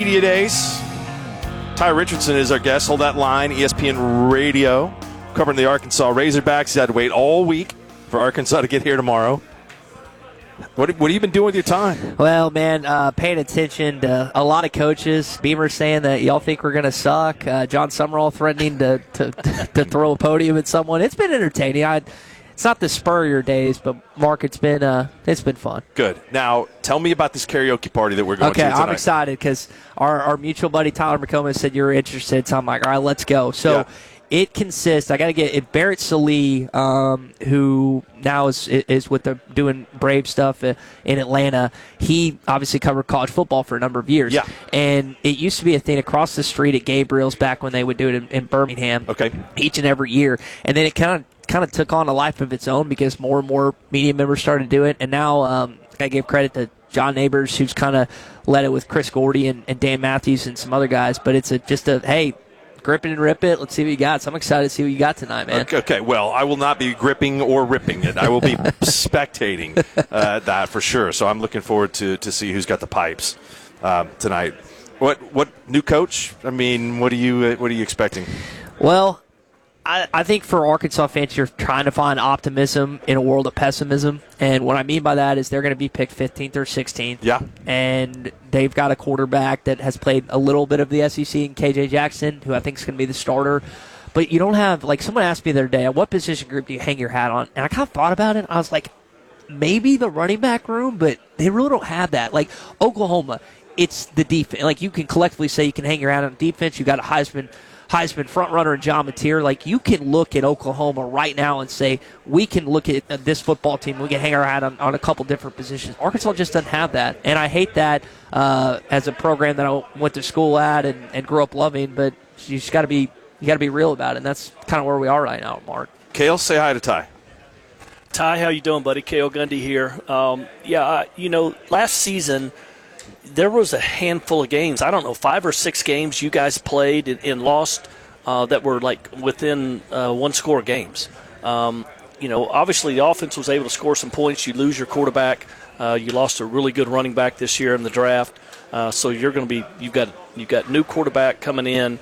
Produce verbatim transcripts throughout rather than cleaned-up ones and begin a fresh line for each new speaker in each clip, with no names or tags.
Media Days. Ty Richardson is our guest. Hold that line. E S P N Radio, covering the Arkansas Razorbacks. He's had to wait all week for Arkansas to get here tomorrow. What, what have you been doing with your time?
Well, man, uh, paying attention to a lot of coaches. Beamer saying that y'all think we're going to suck. Uh, John Summerall threatening to, to, to throw a podium at someone. It's been entertaining. I, it's not the Spurrier days, but, Mark, it's been uh, it's been fun.
Good. Now, tell me about this karaoke party that we're going
okay,
to tonight.
I'm excited because our, our mutual buddy Tyler McComas said you were interested, so I'm like, all right, let's go. So. Yeah. It consists. I got to get it. Barrett Salee, um, who now is is with the doing Brave stuff in Atlanta. He obviously covered college football for a number of years.
Yeah.
And it used to be a thing across the street at Gabriel's back when they would do it in, in Birmingham.
Okay.
Each and every year, and then it kind of kind of took on a life of its own because more and more media members started to do it, and now um, I give credit to John Neighbors, who's kind of led it with Chris Gordy and, and Dan Matthews and some other guys. But it's a, just a hey. Grip it and rip it. Let's see what you got. So I'm excited to see what you got tonight, man.
Okay, okay. Well, I will not be gripping or ripping it. I will be spectating uh, that for sure. So I'm looking forward to, to see who's got the pipes um, tonight. What what new coach? I mean, what are you uh, what are you expecting?
Well, I, I think for Arkansas fans, you're trying to find optimism in a world of pessimism. And what I mean by that is they're going to be picked fifteenth or sixteenth.
Yeah.
And they've got a quarterback that has played a little bit of the S E C in K J Jackson, who I think is going to be the starter. But you don't have, like, someone asked me the other day, at what position group do you hang your hat on? And I kind of thought about it. I was like, maybe the running back room, but they really don't have that. Like, Oklahoma, it's the defense. Like, you can collectively say you can hang your hat on defense. You got a Heisman Heisman frontrunner in John Mateer. Like, you can look at Oklahoma right now and say, we can look at this football team. We can hang our hat on, on a couple different positions. Arkansas just doesn't have that. And I hate that uh, as a program that I went to school at and, and grew up loving, but you just got to be you got to be real about it. And that's kind of where we are right now, Mark.
Cale, say hi to Ty.
Ty, how you doing, buddy? Cale Gundy here. Um, yeah, uh, you know, last season – there was a handful of games, I don't know, five or six games you guys played and, and lost uh, that were like within uh, one score games. Um, you know, obviously the offense was able to score some points. You lose your quarterback. Uh, you lost a really good running back this year in the draft. Uh, so you're going to be you've got you've got new quarterback coming in.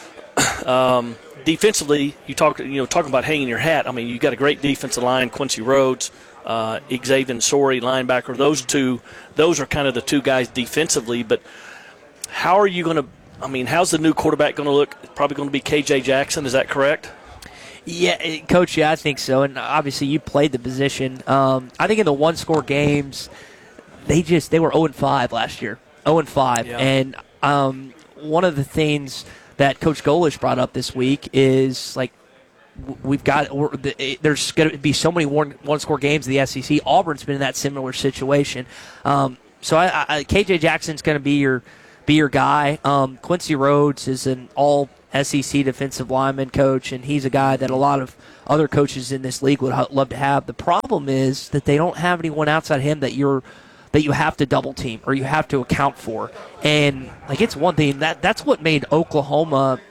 um, defensively, you talk you know talking about hanging your hat. I mean, you got a great defensive line, Quincy Rhodes. Uh, Xavier Sori, linebacker, those two, those are kind of the two guys defensively. But how are you going to, I mean, how's the new quarterback going to look? It's probably going to be K J Jackson. Is that correct?
Yeah, Coach, yeah, I think so. And obviously you played the position. Um, I think in the one-score games, they just, they were oh and five last year. oh and five.
Yeah.
And um, one of the things that Coach Golish brought up this week is, like, we've got there's going to be so many one, one-score games in the S E C. Auburn's been in that similar situation. Um, so I, I, K J Jackson's going to be your be your guy. Um, Quincy Rhodes is an all S E C defensive lineman coach, and he's a guy that a lot of other coaches in this league would ha- love to have. The problem is that they don't have anyone outside him that you're that you have to double team or you have to account for. And like it's one thing that that's what made Oklahoma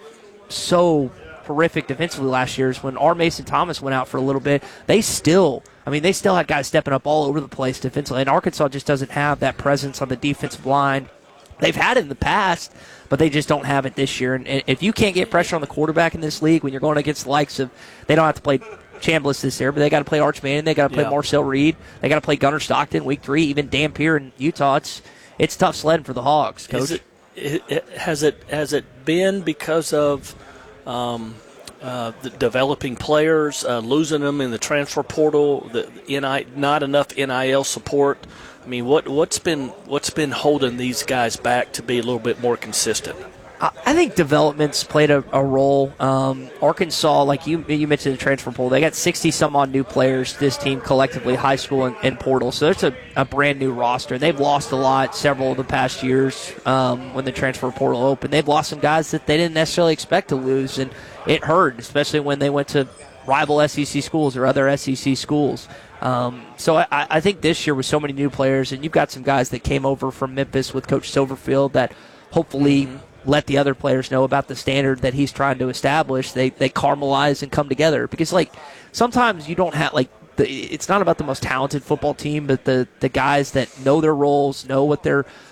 so horrific defensively last year is when R. Mason Thomas went out for a little bit. They still, I mean, they still had guys stepping up all over the place defensively, and Arkansas just doesn't have that presence on the defensive line. They've had it in the past, but they just don't have it this year. And if you can't get pressure on the quarterback in this league when you're going against the likes of, they don't have to play Chambliss this year, but they got to play Arch Manning, they got to play
yeah.
Marcel Reed, they got to play Gunnar Stockton week three, even Dampier in Utah. It's it's tough sledding for the Hogs, Coach.
Is it, it, it, has it has it been because of um, uh, the developing players, uh, losing them in the transfer portal, the N I, not enough N I L support? I mean, what what's been what's been holding these guys back to be a little bit more consistent?
I think development's played a, a role. Um, Arkansas, like you you mentioned the transfer pool, they got sixty-some-odd new players, this team collectively, high school and, and portal. So it's a, a brand-new roster. They've lost a lot several of the past years um, when the transfer portal opened. They've lost some guys that they didn't necessarily expect to lose, and it hurt, especially when they went to rival S E C schools or other S E C schools. Um, so I, I think this year with so many new players, and you've got some guys that came over from Memphis with Coach Silverfield that hopefully – let the other players know about the standard that he's trying to establish. They they caramelize and come together because, like, sometimes you don't have, like, the, it's not about the most talented football team, but the, the guys that know their roles, know what their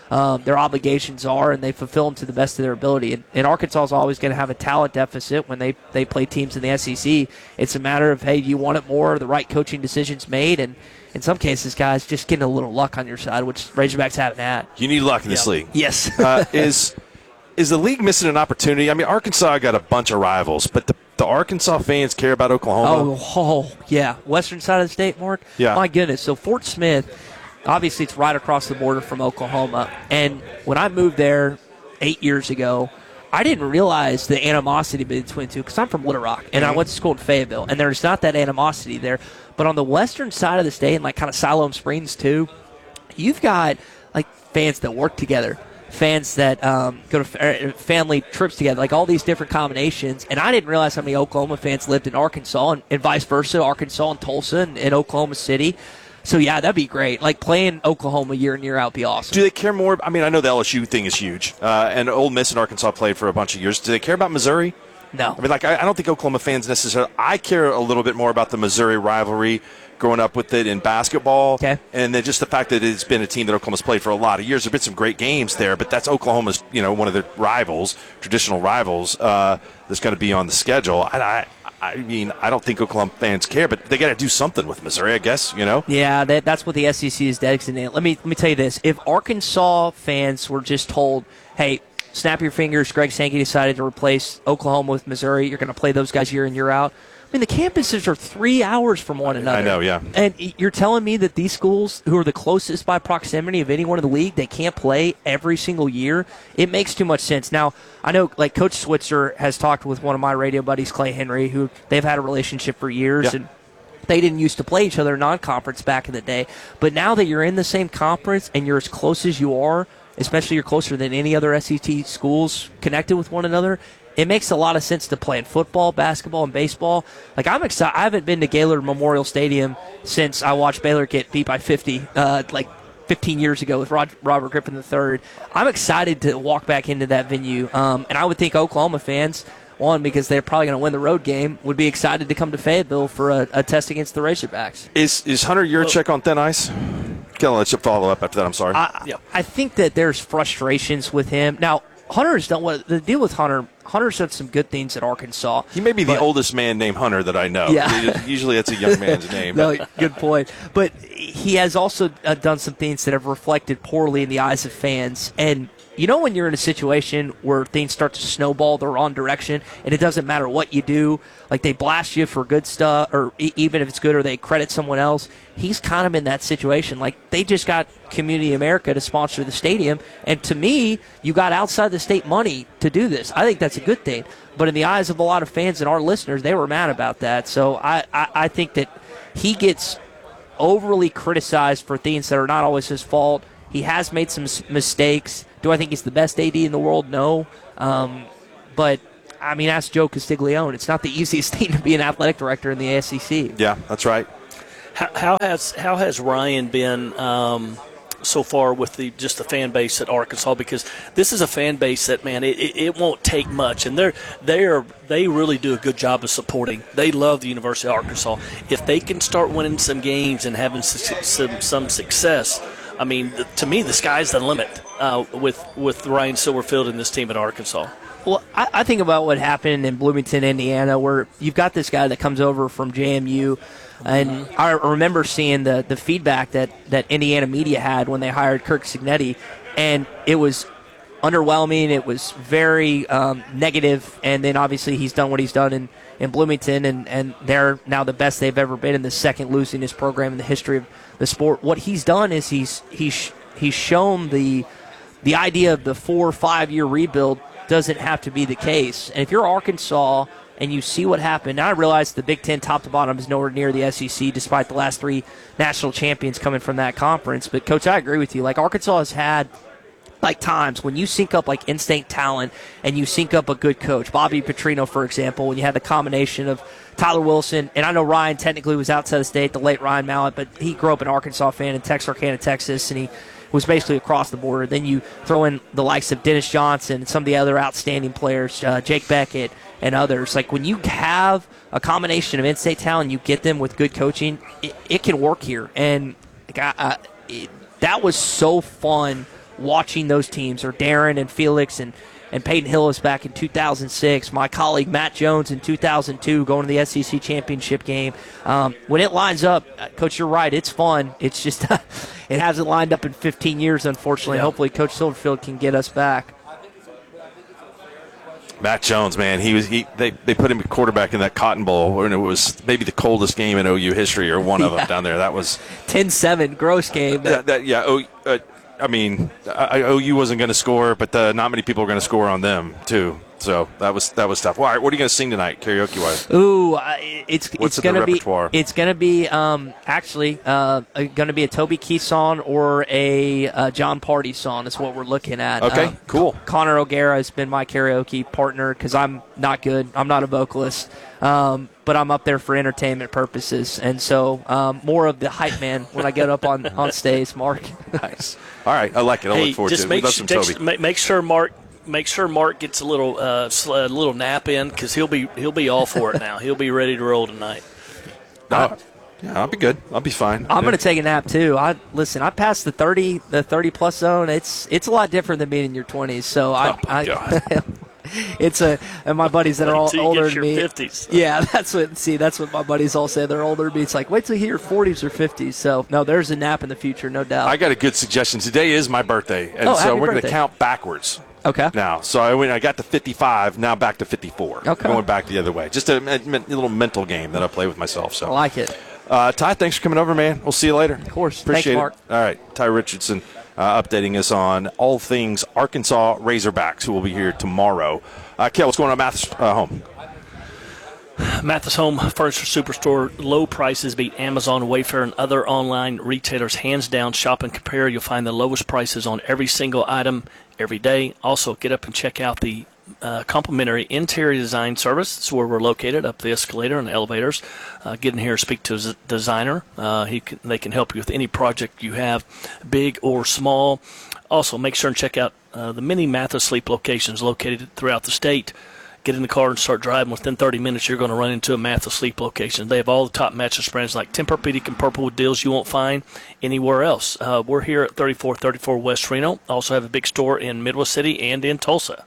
um, their obligations are, and they fulfill them to the best of their ability. And, and Arkansas is always going to have a talent deficit when they, they play teams in the S E C. It's a matter of, hey, do you want it more, the right coaching decisions made, and in some cases, guys, just getting a little luck on your side, which Razorbacks haven't had.
You need luck in this
Yeah.
league.
Yes.
uh, is is the league missing an opportunity? I mean, Arkansas got a bunch of rivals, but the, the Arkansas fans care about Oklahoma.
Oh, oh, yeah. Western side of the state, Mark?
Yeah.
My goodness. So Fort Smith, obviously it's right across the border from Oklahoma. And when I moved there eight years ago, I didn't realize the animosity between the two because I'm from Little Rock, and I went to school in Fayetteville, and there's not that animosity there. But on the western side of the state, and like kind of Siloam Springs too, you've got like fans that work together, fans that um, go to family trips together, like all these different combinations. And I didn't realize how many Oklahoma fans lived in Arkansas, and, and vice versa, Arkansas and Tulsa and, and Oklahoma City. So, yeah, that'd be great. Like, playing Oklahoma year in, year out would be awesome.
Do they care more? I mean, I know the L S U thing is huge, uh, and Ole Miss and Arkansas played for a bunch of years. Do they care about Missouri?
No.
I mean, like, I, I don't think Oklahoma fans necessarily. I care a little bit more about the Missouri rivalry, growing up with it in basketball,
okay.
and then just the fact that it's been a team that Oklahoma's played for a lot of years. There've been some great games there, but that's Oklahoma's, you know, one of the rivals, traditional rivals, uh, that's going to be on the schedule. I, I, I mean, I don't think Oklahoma fans care, but they got to do something with Missouri, I guess, you know?
Yeah, that, that's what the S E C is designated. Let me let me tell you this. If Arkansas fans were just told, hey, snap your fingers, Greg Sankey decided to replace Oklahoma with Missouri, you're going to play those guys year in, year out. I mean, the campuses are three hours from one another.
I know, yeah.
And you're telling me that these schools, who are the closest by proximity of anyone in the league, they can't play every single year? It makes too much sense. Now, I know, like, Coach Switzer has talked with one of my radio buddies, Clay Henry, who they've had a relationship for years,
yeah.
and they didn't used to play each other in non-conference back in the day. But now that you're in the same conference and you're as close as you are, especially you're closer than any other S E C schools connected with one another, it makes a lot of sense to play in football, basketball, and baseball. Like, I'm excited. I haven't been to Gaylord Memorial Stadium since I watched Baylor get beat by fifty, uh, like fifteen years ago with Rod, Robert Griffin the third. I'm excited to walk back into that venue. Um, and I would think Oklahoma fans, one, because they're probably going to win the road game, would be excited to come to Fayetteville for a, a test against the Razorbacks.
Is is Hunter Yurchek on thin ice? Can I let you follow up after that? I'm sorry.
I,
Yeah.
I think that there's frustrations with him. Now, Hunter's done what the deal with Hunter. Hunter's done some good things at Arkansas.
He may be the
but-
oldest man named Hunter that I know.
Yeah.
Usually that's a young man's name.
No, good point. But he has also uh, done some things that have reflected poorly in the eyes of fans. And you know when you're in a situation where things start to snowball the wrong direction, and it doesn't matter what you do, like they blast you for good stuff, or e- even if it's good, or they credit someone else. He's kind of in that situation. Like, they just got Community America to sponsor the stadium, and to me, you got outside the state money to do this. I think that's a good thing. But in the eyes of a lot of fans and our listeners, they were mad about that. So I, I, I think that he gets overly criticized for things that are not always his fault. He has made some s- mistakes. Do I think he's the best A D in the world? No. Um, but, I mean, ask Joe Castiglione. It's not the easiest thing to be an athletic director in the S E C.
Yeah, that's right.
How, how has how has Ryan been um, so far with the just the fan base at Arkansas? Because this is a fan base that, man, it, it, it won't take much, and they're they are they really do a good job of supporting. They love the University of Arkansas. If they can start winning some games and having some some, some success, I mean, the, to me, the sky's the limit uh, with with Ryan Silverfield and this team at Arkansas.
Well, I, I think about what happened in Bloomington, Indiana, where you've got this guy that comes over from J M U, and I remember seeing the, the feedback that, that Indiana media had when they hired Kirk Cignetti, and it was underwhelming. It was very um, negative, and then obviously he's done what he's done in, in Bloomington, and, and they're now the best they've ever been in the second losingest program in the history of the sport. What he's done is he's he's he's shown the the idea of the four or five year rebuild doesn't have to be the case. And if you're Arkansas and you see what happened, now I realize the Big Ten top to bottom is nowhere near the S E C despite the last three national champions coming from that conference. But, Coach, I agree with you. Like, Arkansas has had, like, times when you sync up, like, instinct talent and you sync up a good coach. Bobby Petrino, for example, when you had the combination of Tyler Wilson, and I know Ryan technically was outside the state, the late Ryan Mallett, but he grew up an Arkansas fan in Texarkana, Texas, and he was basically across the border. Then you throw in the likes of Dennis Johnson and some of the other outstanding players, uh, Jake Beckett and others. Like, when you have a combination of in-state talent, you get them with good coaching, it, it can work here. And like, I, I, it, that was so fun watching those teams, or Darren and Felix and, and Peyton Hillis back in two thousand six, my colleague Matt Jones in two thousand two going to the S E C championship game. Um, when it lines up, Coach, you're right, it's fun. It's just it hasn't lined up in fifteen years, unfortunately.
Yeah.
Hopefully Coach Silverfield can get us back.
Matt Jones, man, he was he they, they put him at quarterback in that Cotton Bowl, and it was maybe the coldest game in O U history, or one of
Yeah.
them down there. That was
ten seven, gross game.
that, that yeah. O, uh, I mean, I, O U wasn't going to score, but uh, not many people were going to score on them too. So that was that was tough. Well, all right, what are you going to sing tonight, karaoke wise?
Ooh, uh, it's
What's
it's
in the
gonna be
repertoire?
it's gonna be um actually uh gonna be a Toby Keith song or a uh, John Party song is what we're looking at.
Okay,
Um,
cool.
Connor O'Gara has been my karaoke partner because I'm not good. I'm not a vocalist, um, but I'm up there for entertainment purposes, and so um, more of the hype man when I get up on on stage. Mark,
Nice. All right, I like it. I'll
Hey,
look forward
just
to it.
make,
We love
sure,
some
make,
Toby.
make- make sure Mark make sure Mark gets a little uh, sl- a little nap in, because he'll be he'll be all for it now. He'll be ready to roll tonight.
No, yeah, I'll be good. I'll be fine.
I'm
Yeah.
gonna take a nap too. I listen. I passed the thirty the thirty plus zone. It's it's a lot different than being in your twenties. So I.
Oh, my
I
God.
It's a and my buddies that are all
Until you
older
get
than
your
me.
fifties.
Yeah, that's what. See, that's what my buddies all say. They're older than me. It's like wait till you hit your forties or fifties. So no, there's a nap in the future, no doubt.
I got a good suggestion. Today is my birthday, and
Oh,
so
happy
we're going to
birthday.
count backwards
okay.
now. So I went, I got to fifty-five, now back to fifty-four.
Okay.
Going back the other way. Just a, a, a little mental game that I play with myself. So
I like it.
Uh, Ty, thanks for coming over, man. We'll see you later. Of
course.
Appreciate
Thanks, Mark.
it. All right. Ty Richardson uh, updating us on all things Arkansas Razorbacks, who will be here tomorrow. Uh, Kel, what's going on, Mathis uh, home?
Mathis Home Furniture Superstore. Low prices beat Amazon, Wayfair, and other online retailers. Hands down, shop and compare. You'll find the lowest prices on every single item every day. Also, get up and check out the uh, complimentary interior design service. That's where we're located, up the escalator and the elevators. Uh, get in here, speak to a designer. Uh, he can, they can help you with any project you have, big or small. Also, make sure and check out uh, the many Mathis Sleep locations located throughout the state. Get in the car and start driving. Within thirty minutes, you're going to run into a Mathis Sleep location. They have all the top mattress brands like Tempur-Pedic and Purple with deals you won't find anywhere else. Uh, we're here at thirty-four thirty-four West Reno. Also have a big store in Midwest City and in Tulsa.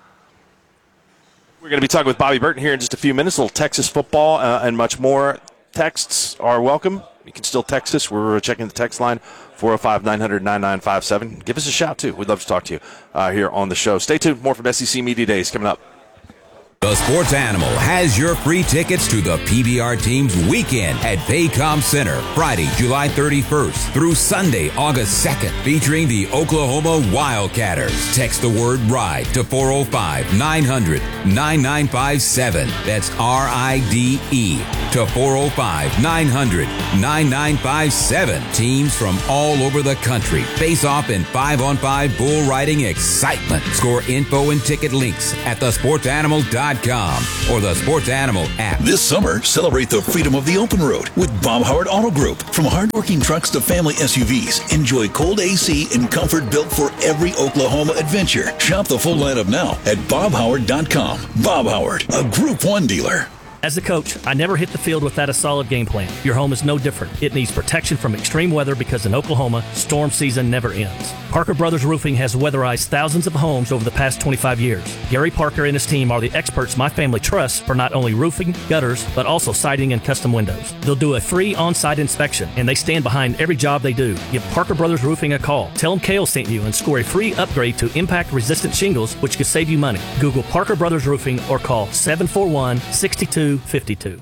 We're going to be talking with Bobby Burton here in just a few minutes. A little Texas football uh, and much more. Texts are welcome. You can still text us. We're checking the text line, four oh five, nine hundred, ninety-nine fifty-seven. Give us a shout, too. We'd love to talk to you uh, here on the show. Stay tuned. More from S E C Media Days coming up.
The Sports Animal has your free tickets to the P B R team's weekend at Paycom Center, Friday, July thirty-first through Sunday, August second, featuring the Oklahoma Wildcatters. Text the word RIDE to four oh five, nine hundred, ninety-nine fifty-seven. That's R I D E to four oh five, nine hundred, ninety-nine fifty-seven. Teams from all over the country face off in five on five bull riding excitement. Score info and ticket links at the sports animal dot com or the Sports Animal app.
This summer, celebrate the freedom of the open road with Bob Howard Auto Group. From hardworking trucks to family S U Vs, enjoy cold A C and comfort built for every Oklahoma adventure. Shop the full lineup now at bob howard dot com. Bob Howard, a Group one dealer.
As a coach, I never hit the field without a solid game plan. Your home is no different. It needs protection from extreme weather because in Oklahoma, storm season never ends. Parker Brothers Roofing has weatherized thousands of homes over the past twenty-five years. Gary Parker and his team are the experts my family trusts for not only roofing, gutters, but also siding and custom windows. They'll do a free on-site inspection, and they stand behind every job they do. Give Parker Brothers Roofing a call. Tell them Kale sent you and score a free upgrade to impact-resistant shingles, which could save you money. Google Parker Brothers Roofing or call seven four one, six two five two.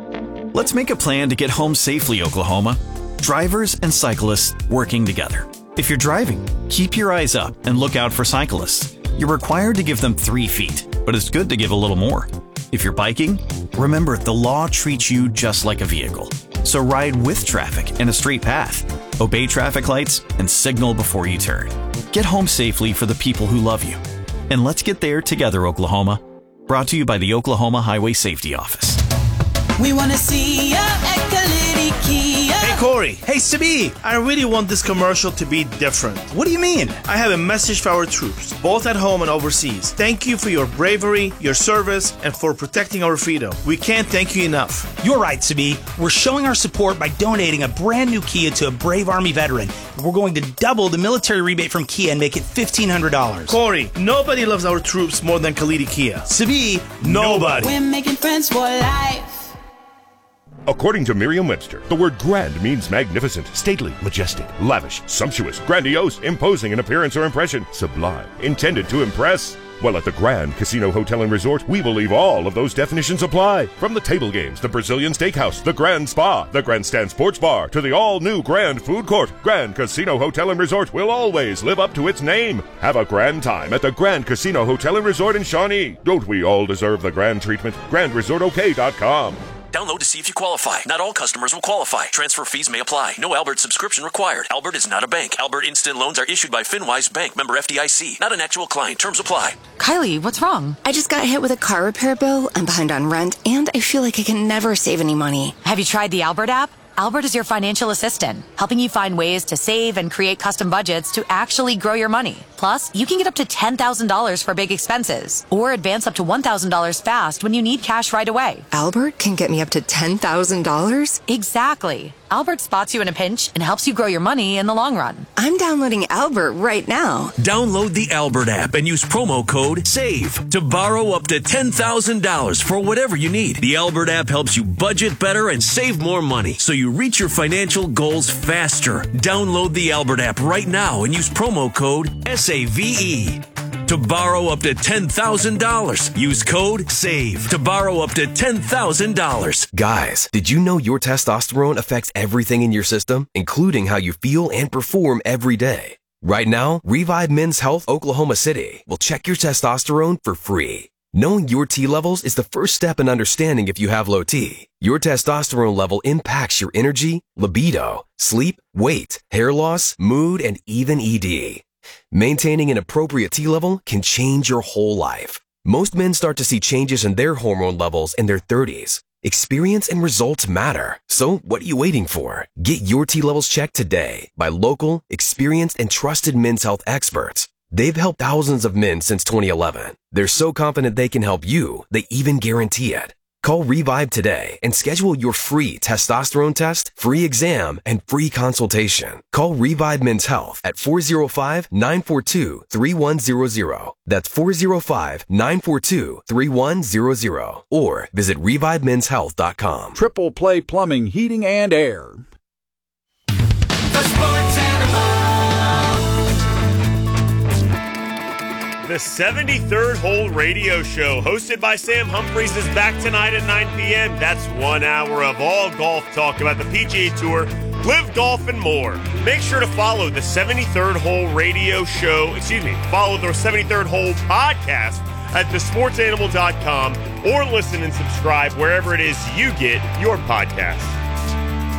Let's make a plan to get home safely, Oklahoma. Drivers and cyclists working together. If you're driving, keep your eyes up and look out for cyclists. You're required to give them three feet, but it's good to give a little more. If you're biking, remember the law treats you just like a vehicle. So ride with traffic in a straight path. Obey traffic lights and signal before you turn. Get home safely for the people who love you. And let's get there together, Oklahoma. Brought to you by the Oklahoma Highway Safety Office.
We want to see ya at Kalidi Kia. Hey, Corey. Hey, Sabi. I really want this commercial to be different.
What do you mean?
I have a message for our troops, both at home and overseas. Thank you for your bravery, your service, and for protecting our freedom. We can't thank you enough.
You're right, Sabi. We're showing our support by donating a brand new Kia to a brave Army veteran. We're going to double the military rebate from Kia and make it fifteen hundred dollars.
Corey, nobody loves our troops more than Khalidi Kia.
Sabi,
nobody.
We're making friends for life.
According to Merriam-Webster, the word grand means magnificent, stately, majestic, lavish, sumptuous, grandiose, imposing in appearance or impression, sublime, intended to impress. Well, at the Grand Casino Hotel and Resort, we believe all of those definitions apply. From the table games, the Brazilian Steakhouse, the Grand Spa, the Grandstand Sports Bar, to the all-new Grand Food Court, Grand Casino Hotel and Resort will always live up to its name. Have a grand time at the Grand Casino Hotel and Resort in Shawnee. Don't we all deserve the grand treatment? grand resort o k dot com.
Download to see if you qualify. Not all customers will qualify. Transfer fees may apply. No Albert subscription required. Albert is not a bank. Albert Instant Loans are issued by FinWise Bank, member F D I C. Not an actual client. Terms apply.
Kylie, what's wrong? I just got hit with a car repair bill. I'm behind on rent, and I feel like I can never save any money.
Have you tried the Albert app? Albert is your financial assistant, helping you find ways to save and create custom budgets to actually grow your money. Plus, you can get up to ten thousand dollars for big expenses, or advance up to one thousand dollars fast when you need cash right away.
Albert can get me up to ten thousand dollars?
Exactly. Albert spots you in a pinch and helps you grow your money in the long run.
I'm downloading Albert right now.
Download the Albert app and use promo code SAVE to borrow up to ten thousand dollars for whatever you need. The Albert app helps you budget better and save more money so you reach your financial goals faster. Download the Albert app right now and use promo code S A V E to borrow up to ten thousand dollars. Use code SAVE to borrow up to ten thousand dollars.
Guys, did you know your testosterone affects everything in your system, including how you feel and perform every day? Right now, Revive Men's Health Oklahoma City will check your testosterone for free. Knowing your T levels is the first step in understanding if you have low T. Your testosterone level impacts your energy, libido, sleep, weight, hair loss, mood, and even E D. Maintaining an appropriate T level can change your whole life. Most men start to see changes in their hormone levels in their thirties. Experience and results matter. So what are you waiting for? Get your T levels checked today by local, experienced, and trusted men's health experts. They've helped thousands of men since twenty eleven. They're so confident they can help you, they even guarantee it. Call Revive today and schedule your free testosterone test, free exam, and free consultation. Call Revive Men's Health at four oh five, nine four two, three one zero zero. That's four oh five, nine four two, three one zero zero. Or visit revive men's health dot com.
Triple Play Plumbing, Heating, and Air.
The Sports Animal.
The seventy-third Hole Radio Show, hosted by Sam Humphreys, is back tonight at nine p.m. That's one hour of all golf talk about the P G A Tour, live golf, and more. Make sure to follow the seventy-third Hole Radio Show, excuse me, follow the seventy-third Hole podcast at the sports animal dot com or listen and subscribe wherever it is you get your podcasts.